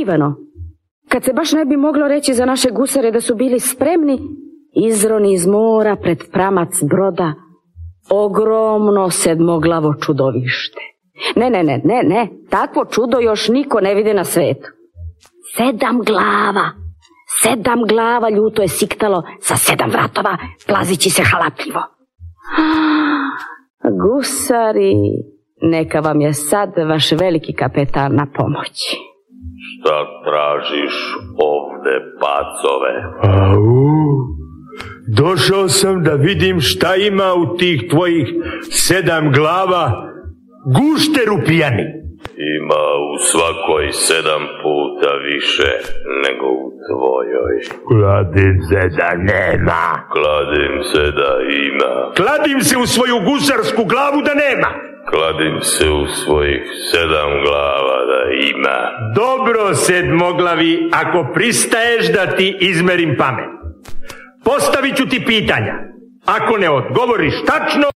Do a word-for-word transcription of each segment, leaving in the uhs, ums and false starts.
neočekivano. Kad se baš ne bi moglo reći za naše gusare da su bili spremni, izroni iz mora pred pramac broda ogromno sedmoglavo čudovište. Ne, ne, ne, ne, ne, takvo čudo još niko ne vide na svetu. Sedam glava, sedam glava ljuto je siktalo sa sedam vratova, plazići se halapljivo. Gusari, neka vam je sad vaš veliki kapetan na pomoći. Šta tražiš ovde, pacove? Au, došao sam da vidim šta ima u tih tvojih sedam glava, gušteru pijani. Ima u svakoj sedam puta više nego u tvojoj. Kladim se da nema. Kladim se da ima. Kladim se u svoju gusarsku glavu da nema. Kladim se u svojih sedam glava da ima. Dobro, sedmoglavi, ako pristaješ da ti izmerim pamet. Postavit ću ti pitanja. Ako ne odgovoriš tačno,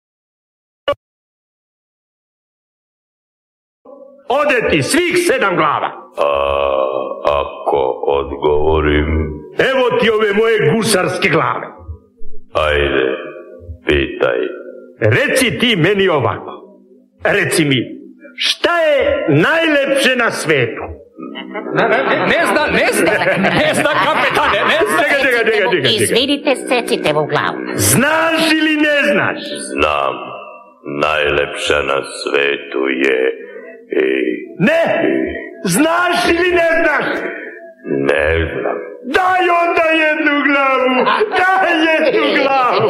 ode ti svih sedam glava. A ako odgovorim? Evo ti ove moje gusarske glave. Ajde, pitaj. Reci ti meni ovako. Reci mi, šta je najlepše na svetu? Ne, ne, ne zna, ne zna, ne zna, kapetane, ne zna. Čekaj, čekaj, čekaj, čekaj. Izvidite, secite u glavu. Znaš ili ne znaš? Znam, najlepša na svetu je... I... Ne! Znaš ili ne znaš? Ne znam. Daj onda jednu glavu! Daj jednu glavu!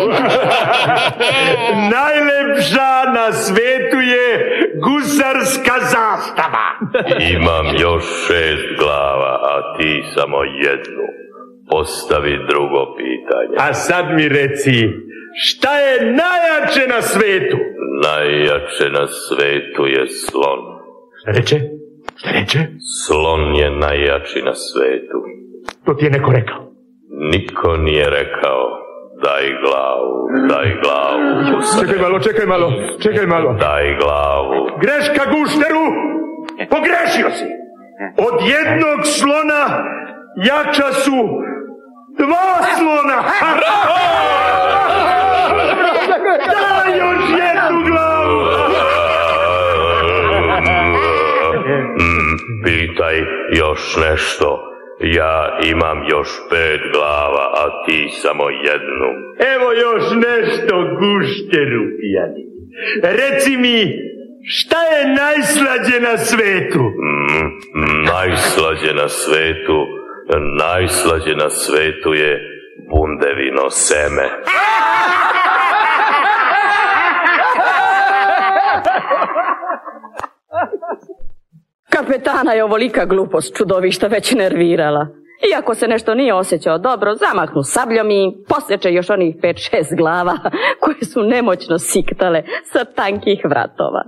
Najlepša na svetu je gusarska zastava. Imam još šest glava, a ti samo jednu. Postavi drugo pitanje. A sad mi reci, šta je najjače na svetu? Najjače na svetu je slon. Šta reče? Šta reče? Slon je najjači na svetu. To ti je neko rekao? Niko nije rekao. Daj glavu, daj glavu. Gusare. Čekaj malo, čekaj malo, čekaj malo. Daj glavu. Greška, gušteru! Pogrešio si! Od jednog slona jača su dva slona! Daj još jednu glavu! Mm, pitaj još nešto. Ja imam još pet glava, a ti samo jednu. Evo još nešto, gušteru pijani. Reci mi, šta je najslađe na svetu? Mm, najslađe na svetu, najslađe na svetu je bundevino seme. Kapetana je ovolika glupost čudovišta već nervirala. Iako se nešto nije osjećao dobro, zamahnu sabljom i posjeće još onih pet šest glava koje su nemoćno siktale sa tankih vratova.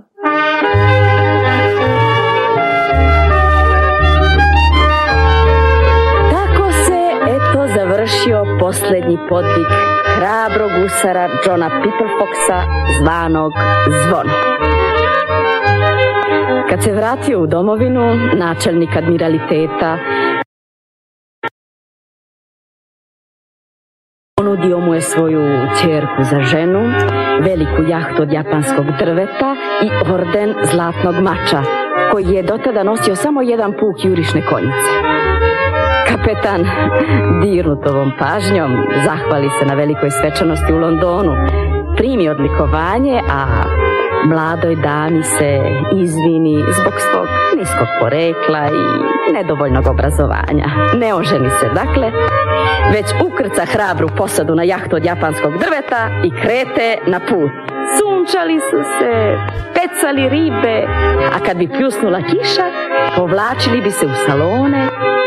Tako se, eto, završio posljednji podvig hrabrog gusara Johna Piperfoxa, zvanog Zvon. Kad se vratio u domovinu, načelnik admiraliteta ponudio mu je svoju ćerku za ženu, veliku jahtu od japanskog drveta i orden zlatnog mača, koji je dotada nosio samo jedan puk jurišne konjice. Kapetan, dirnut ovom pažnjom, zahvali se na velikoj svečanosti u Londonu, primi odlikovanje, a mladoj dami se izvini zbog svog niskog porekla i nedovoljnog obrazovanja. Ne oženi se, dakle, već ukrca hrabru posadu na jahtu od japanskog drveta i krete na put. Sunčali su se, pecali ribe, a kad bi pljusnula kiša, povlačili bi se u salone